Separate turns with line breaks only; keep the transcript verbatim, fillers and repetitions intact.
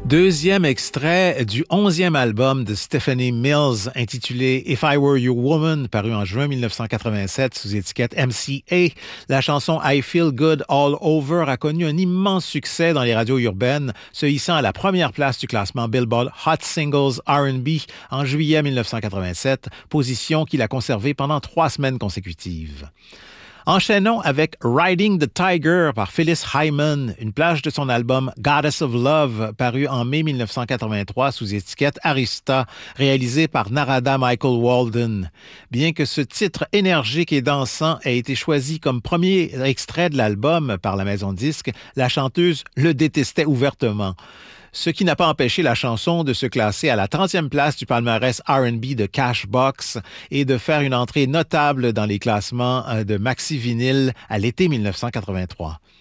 Deuxième extrait du onzième album de Stephanie Mills intitulé If I Were Your Woman, paru en juin dix-neuf cent quatre-vingt-sept sous étiquette M C A. La chanson I Feel Good All Over a connu un immense succès dans les radios urbaines, se hissant à la première place du classement Billboard Hot Singles R and B en juillet dix-neuf cent quatre-vingt-sept, position qu'il a conservée pendant trois semaines consécutives. Enchaînons avec Riding the Tiger par Phyllis Hyman, une plage de son album Goddess of Love, paru en mai dix-neuf cent quatre-vingt-trois sous étiquette Arista, réalisé par Narada Michael Walden. Bien que ce titre énergique et dansant ait été choisi comme premier extrait de l'album par la maison de disques, la chanteuse le détestait ouvertement. Ce qui n'a pas empêché la chanson de se classer à la trentième place du palmarès R and B de Cashbox et de faire une entrée notable dans les classements de Maxi Vinyl à l'été dix-neuf cent quatre-vingt-trois.